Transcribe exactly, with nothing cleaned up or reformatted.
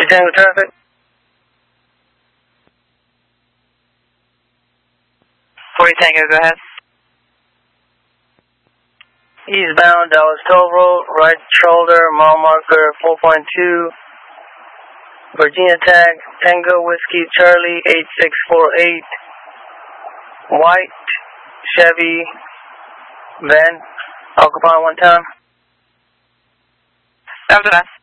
Tango traffic. forty Tango, go ahead. Eastbound Dallas Toll Road, right shoulder, mile marker four point two. Virginia tag, Tango Whiskey Charlie eight six four eight. White Chevy van, occupy one time. After that.